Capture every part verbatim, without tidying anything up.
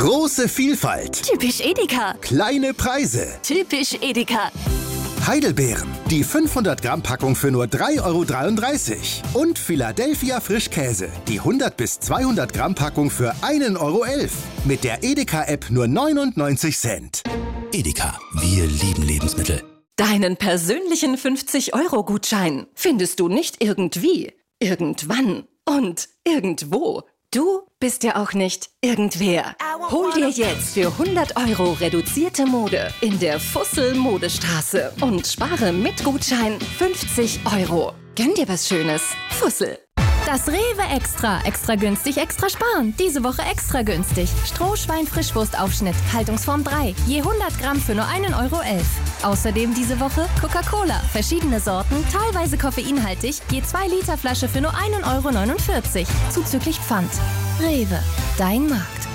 Große Vielfalt. Typisch Edeka. Kleine Preise. Typisch Edeka. Heidelbeeren. Die fünfhundert Gramm Packung für nur drei Euro dreiunddreißig. Und Philadelphia Frischkäse. Die hundert bis zweihundert Gramm Packung für ein Euro elf. Mit der Edeka-App nur neunundneunzig Cent. Edeka, wir lieben Lebensmittel. Deinen persönlichen fünfzig-Euro-Gutschein findest du nicht irgendwie, irgendwann und irgendwo. Du bist ja auch nicht irgendwer. Hol dir jetzt für hundert Euro reduzierte Mode in der Fussel-Modestraße und spare mit Gutschein fünfzig Euro. Gönn dir was Schönes. Fussel. Das Rewe Extra. Extra günstig, extra sparen. Diese Woche extra günstig. Strohschwein-Frischwurstaufschnitt. Haltungsform drei. Je hundert Gramm für nur ein Euro elf. Außerdem diese Woche Coca-Cola. Verschiedene Sorten, teilweise koffeinhaltig. Je zwei Liter Flasche für nur ein Euro neunundvierzig. Zuzüglich Pfand. Rewe. Dein Markt.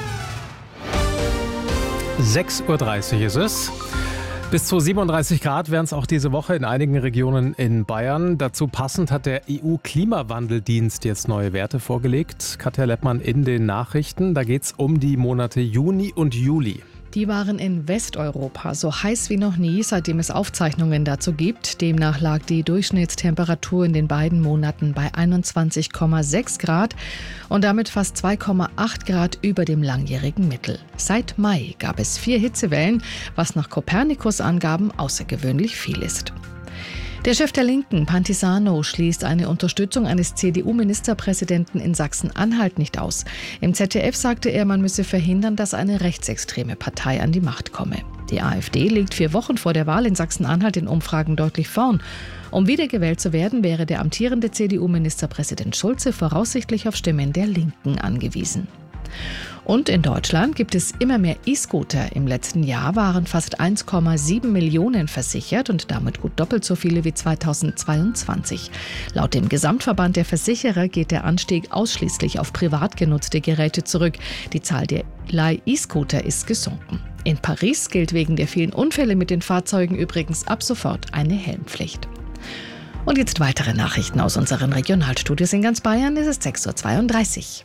sechs Uhr dreißig ist es. Bis zu siebenunddreißig Grad wären es auch diese Woche in einigen Regionen in Bayern. Dazu passend hat der E U-Klimawandeldienst jetzt neue Werte vorgelegt. Katja Leppmann in den Nachrichten. Da geht es um die Monate Juni und Juli. Die waren in Westeuropa so heiß wie noch nie, seitdem es Aufzeichnungen dazu gibt. Demnach lag die Durchschnittstemperatur in den beiden Monaten bei einundzwanzig Komma sechs Grad und damit fast zwei Komma acht Grad über dem langjährigen Mittel. Seit Mai gab es vier Hitzewellen, was nach Copernicus-Angaben außergewöhnlich viel ist. Der Chef der Linken, Pantisano, schließt eine Unterstützung eines C D U-Ministerpräsidenten in Sachsen-Anhalt nicht aus. Im Z D F sagte er, man müsse verhindern, dass eine rechtsextreme Partei an die Macht komme. Die AfD liegt vier Wochen vor der Wahl in Sachsen-Anhalt in Umfragen deutlich vorn. Um wiedergewählt zu werden, wäre der amtierende C D U-Ministerpräsident Schulze voraussichtlich auf Stimmen der Linken angewiesen. Und in Deutschland gibt es immer mehr E-Scooter. Im letzten Jahr waren fast eins Komma sieben Millionen versichert und damit gut doppelt so viele wie zweitausendzweiundzwanzig. Laut dem Gesamtverband der Versicherer geht der Anstieg ausschließlich auf privat genutzte Geräte zurück. Die Zahl der Leih-E-Scooter ist gesunken. In Paris gilt wegen der vielen Unfälle mit den Fahrzeugen übrigens ab sofort eine Helmpflicht. Und jetzt weitere Nachrichten aus unseren Regionalstudios in ganz Bayern. Es ist sechs Uhr zweiunddreißig.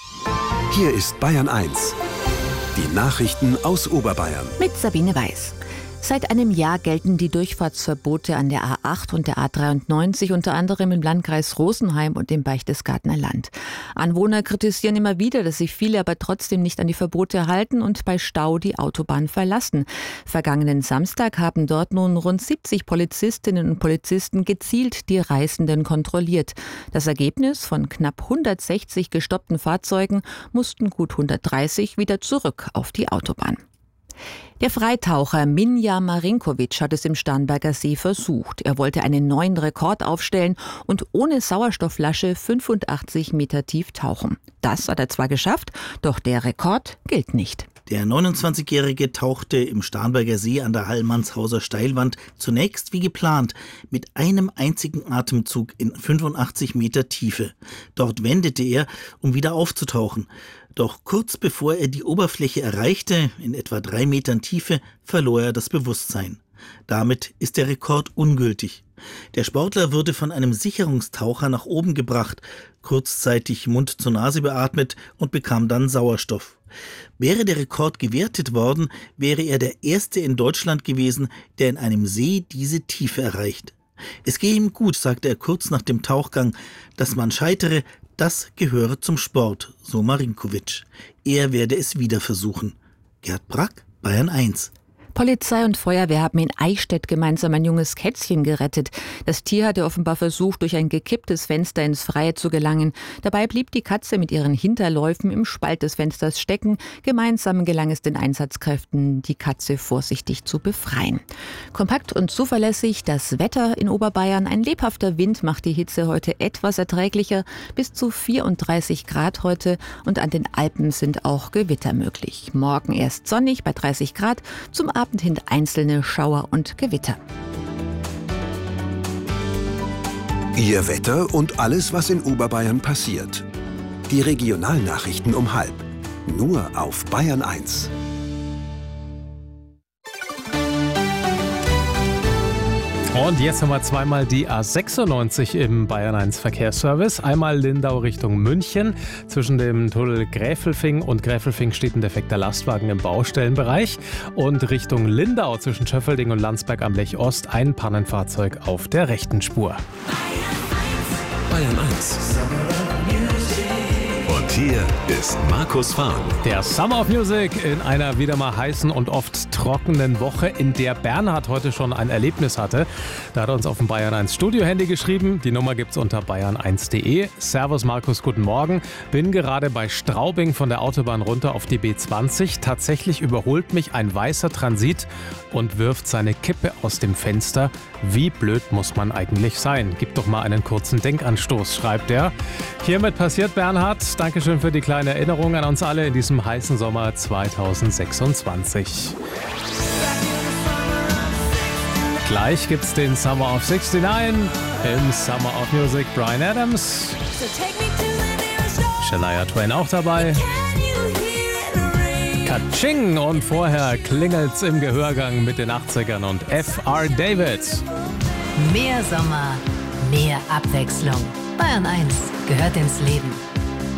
Hier ist Bayern eins. Die Nachrichten aus Oberbayern. Mit Sabine Weiß. Seit einem Jahr gelten die Durchfahrtsverbote an der A acht und der A dreiundneunzig, unter anderem im Landkreis Rosenheim und im Berchtesgadener Land. Anwohner kritisieren immer wieder, dass sich viele aber trotzdem nicht an die Verbote halten und bei Stau die Autobahn verlassen. Vergangenen Samstag haben dort nun rund siebzig Polizistinnen und Polizisten gezielt die Reisenden kontrolliert. Das Ergebnis: von knapp hundertsechzig gestoppten Fahrzeugen mussten gut hundertdreißig wieder zurück auf die Autobahn. Der Freitaucher Minja Marinkovic hat es im Starnberger See versucht. Er wollte einen neuen Rekord aufstellen und ohne Sauerstoffflasche fünfundachtzig Meter tief tauchen. Das hat er zwar geschafft, doch der Rekord gilt nicht. Der neunundzwanzigjährige tauchte im Starnberger See an der Hallmannshauser Steilwand zunächst wie geplant mit einem einzigen Atemzug in fünfundachtzig Meter Tiefe. Dort wendete er, um wieder aufzutauchen. Doch kurz bevor er die Oberfläche erreichte, in etwa drei Metern Tiefe, verlor er das Bewusstsein. Damit ist der Rekord ungültig. Der Sportler wurde von einem Sicherungstaucher nach oben gebracht, kurzzeitig Mund zu Nase beatmet und bekam dann Sauerstoff. Wäre der Rekord gewertet worden, wäre er der Erste in Deutschland gewesen, der in einem See diese Tiefe erreicht. Es gehe ihm gut, sagte er kurz nach dem Tauchgang. Dass man scheitere, das gehöre zum Sport, so Marinkovic. Er werde es wieder versuchen. Gerd Brack, Bayern eins. Polizei und Feuerwehr haben in Eichstätt gemeinsam ein junges Kätzchen gerettet. Das Tier hatte offenbar versucht, durch ein gekipptes Fenster ins Freie zu gelangen. Dabei blieb die Katze mit ihren Hinterläufen im Spalt des Fensters stecken. Gemeinsam gelang es den Einsatzkräften, die Katze vorsichtig zu befreien. Kompakt und zuverlässig das Wetter in Oberbayern. Ein lebhafter Wind macht die Hitze heute etwas erträglicher. Bis zu vierunddreißig Grad heute und an den Alpen sind auch Gewitter möglich. Morgen erst sonnig bei dreißig Grad, zum Abend hin einzelne Schauer und Gewitter. Ihr Wetter und alles, was in Oberbayern passiert. Die Regionalnachrichten um halb. Nur auf Bayern eins. Und jetzt haben wir zweimal die A sechsundneunzig im Bayern eins Verkehrsservice. Einmal Lindau Richtung München. Zwischen dem Tunnel Gräfelfing und Gräfelfing steht ein defekter Lastwagen im Baustellenbereich. Und Richtung Lindau zwischen Schöffelding und Landsberg am Lech Ost ein Pannenfahrzeug auf der rechten Spur. Bayern eins. Und hier ist Markus Fahren. Der Summer of Music in einer wieder mal heißen und oft trockenen Woche, in der Bernhard heute schon ein Erlebnis hatte. Da hat er uns auf dem Bayern eins Studio-Handy geschrieben. Die Nummer gibt's unter bayern eins punkt de. Servus Markus, guten Morgen. Bin gerade bei Straubing von der Autobahn runter auf die B zwanzig. Tatsächlich überholt mich ein weißer Transit und wirft seine Kippe aus dem Fenster. Wie blöd muss man eigentlich sein? Gib doch mal einen kurzen Denkanstoß, schreibt er. Hiermit passiert, Bernhard. Dankeschön für die kleine Erinnerung an uns alle in diesem heißen Sommer zweitausendsechsundzwanzig. Gleich gibt's den Summer of sixty-nine im Summer of Music. Bryan Adams, Shania Twain auch dabei. Katsching! Und vorher klingelt's im Gehörgang mit den achtzigern und F R David. Mehr Sommer, mehr Abwechslung. Bayern eins gehört ins Leben.